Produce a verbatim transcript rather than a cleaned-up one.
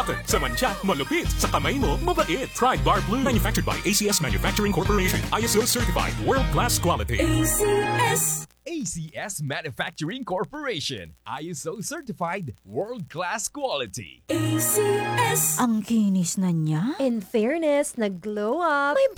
cotton. Sa mancha, malupit. Sa kamay mo, mabait. Try Bar Blue. Manufactured by A C S Manufacturing Corporation. I S O certified. World-class quality. A C S. A C S Manufacturing Corporation. I S O certified. World-class quality. A C S. Ang kinis na niya. In fairness, nag-glow up. May